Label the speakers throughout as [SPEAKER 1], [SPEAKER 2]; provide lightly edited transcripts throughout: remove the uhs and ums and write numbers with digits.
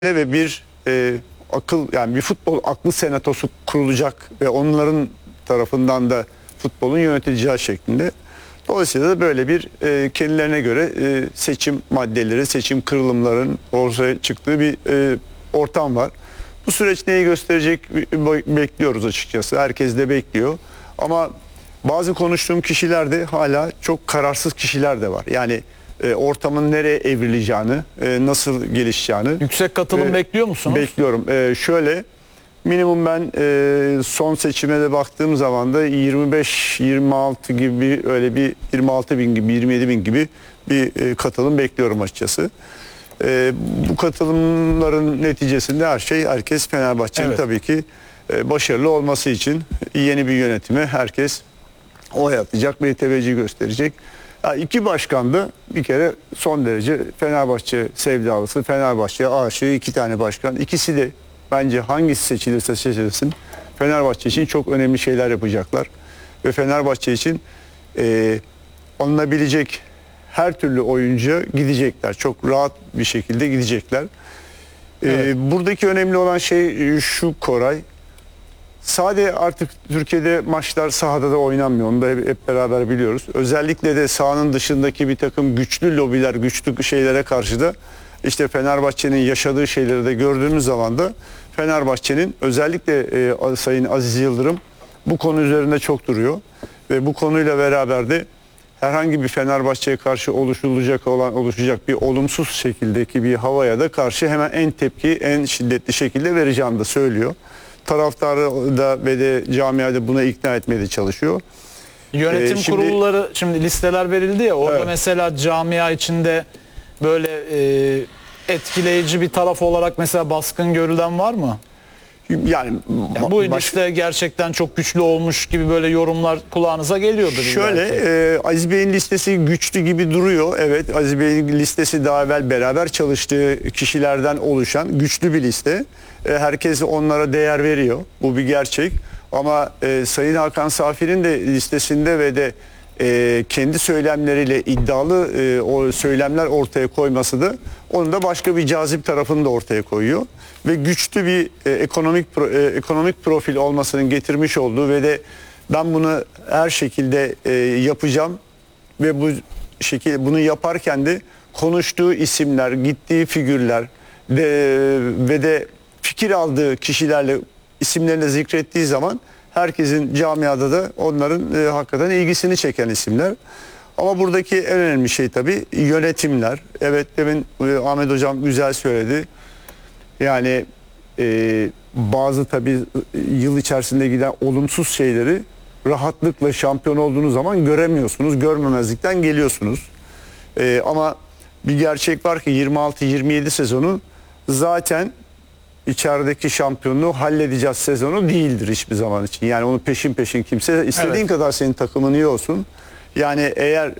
[SPEAKER 1] ve bir akıl, yani bir futbol aklı senatosu kurulacak ve onların tarafından da futbolun yönetileceği şeklinde. Dolayısıyla da böyle bir kendilerine göre seçim maddeleri, seçim kırılımların ortaya çıktığı bir ortam var. Bu süreç neyi gösterecek bekliyoruz açıkçası. Herkes de bekliyor. Ama bazı konuştuğum kişiler de hala çok kararsız kişiler de var. Yani ortamın nereye evrileceğini, nasıl gelişeceğini.
[SPEAKER 2] Yüksek katılım bekliyor musunuz?
[SPEAKER 1] Bekliyorum. Şöyle minimum ben son seçime de baktığım zaman da 25-26 gibi, öyle bir 26 bin gibi, 27 bin gibi bir katılım bekliyorum açıkçası. Bu katılımların neticesinde herkes Fenerbahçe'nin tabii ki başarılı olması için yeni bir yönetime herkes oy atacak ve teveccüh gösterecek. İki başkan da bir kere son derece Fenerbahçe sevdalısı, Fenerbahçe'ye aşığı iki tane başkan. İkisi de bence hangisi seçilirse seçilsin Fenerbahçe için çok önemli şeyler yapacaklar. Ve Fenerbahçe için alınabilecek her türlü oyuncuya gidecekler. Çok rahat bir şekilde gidecekler. Evet. Buradaki önemli olan şey şu Koray. Sadece artık Türkiye'de maçlar sahada da oynanmıyor. Onu da hep beraber biliyoruz. Özellikle de sahanın dışındaki bir takım güçlü lobiler, güçlü şeylere karşı da işte Fenerbahçe'nin yaşadığı şeyleri de gördüğümüz zaman da Fenerbahçe'nin özellikle Sayın Aziz Yıldırım bu konu üzerinde çok duruyor. Ve bu konuyla beraber de herhangi bir Fenerbahçe'ye karşı oluşacak bir olumsuz şekildeki bir havaya da karşı hemen en şiddetli şekilde vereceğini de söylüyor. Taraftarı da ve de camiada buna ikna etmeye çalışıyor.
[SPEAKER 2] Yönetim kurulları, şimdi listeler verildi ya, orada
[SPEAKER 1] evet.
[SPEAKER 2] Mesela camia içinde böyle etkileyici bir taraf olarak mesela baskın görülen var mı?
[SPEAKER 1] Yani
[SPEAKER 2] bu liste gerçekten çok güçlü olmuş gibi böyle yorumlar kulağınıza geliyordur.
[SPEAKER 1] Şöyle Aziz Bey'in listesi güçlü gibi duruyor. Evet, Aziz Bey'in listesi daha evvel beraber çalıştığı kişilerden oluşan güçlü bir liste. Herkes onlara değer veriyor. Bu bir gerçek. Ama Sayın Hakan Safir'in de listesinde ve de kendi söylemleriyle iddialı o söylemler ortaya koyması da onun da başka bir cazip tarafını da ortaya koyuyor. Ve güçlü bir ekonomik profil olmasının getirmiş olduğu ve de ben bunu her şekilde yapacağım ve bunu yaparken de konuştuğu isimler, gittiği figürler ve de fikir aldığı kişilerle isimlerini zikrettiği zaman herkesin camiada da onların hakikaten ilgisini çeken isimler. Ama buradaki en önemli şey tabii yönetimler. Evet, demin Ahmet Hocam güzel söyledi. Yani bazı tabii yıl içerisinde giden olumsuz şeyleri rahatlıkla şampiyon olduğunuz zaman göremiyorsunuz. Görmemezlikten geliyorsunuz. Ama bir gerçek var ki 26-27 sezonu zaten içerideki şampiyonluğu halledeceğiz sezonu değildir hiçbir zaman için. Yani onu peşin kimse istediğin kadar senin takımın iyi olsun. Yani eğer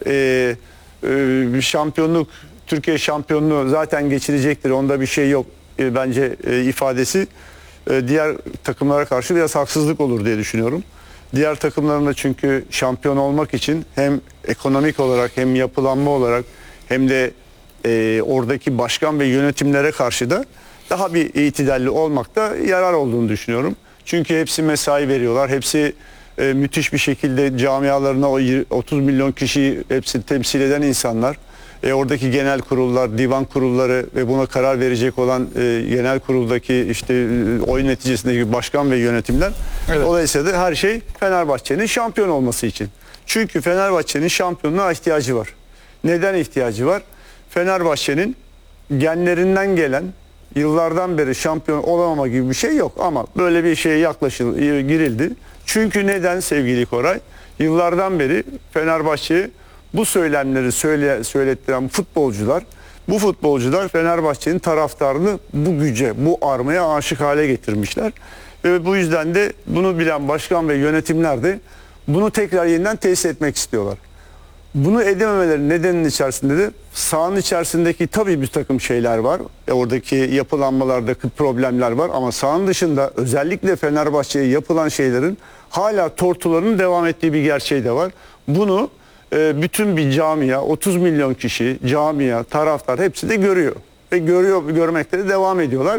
[SPEAKER 1] bir şampiyonluk, Türkiye şampiyonluğu zaten geçirecektir. Onda bir şey yok bence ifadesi diğer takımlara karşı biraz haksızlık olur diye düşünüyorum. Diğer takımların da çünkü şampiyon olmak için hem ekonomik olarak hem yapılanma olarak hem de oradaki başkan ve yönetimlere karşı da daha bir itidalli olmakta yarar olduğunu düşünüyorum. Çünkü hepsi mesai veriyorlar. Hepsi müthiş bir şekilde camialarına o 30 milyon kişiyi hepsi temsil eden insanlar. Oradaki genel kurullar, divan kurulları ve buna karar verecek olan genel kuruldaki işte oyun neticesindeki başkan ve yönetimler. Evet. Dolayısıyla da her şey Fenerbahçe'nin şampiyon olması için. Çünkü Fenerbahçe'nin şampiyonluğa ihtiyacı var. Neden ihtiyacı var? Fenerbahçe'nin genlerinden gelen yıllardan beri şampiyon olamama gibi bir şey yok ama böyle bir şeye girildi. Çünkü neden sevgili Koray? Yıllardan beri Fenerbahçe'ye bu söylemleri söylettiren bu futbolcular Fenerbahçe'nin taraftarını bu güce, bu armaya aşık hale getirmişler. Ve bu yüzden de bunu bilen başkan ve yönetimler de bunu tekrar yeniden tesis etmek istiyorlar. Bunu edememeleri nedeninin içerisinde de sahanın içerisindeki tabii bir takım şeyler var. Oradaki yapılanmalardaki problemler var ama sahanın dışında özellikle Fenerbahçe'ye yapılan şeylerin hala tortularının devam ettiği bir gerçeği de var. Bunu bütün bir camia, 30 milyon kişi, camia, taraftar hepsi de görüyor. Ve görmekte de devam ediyorlar.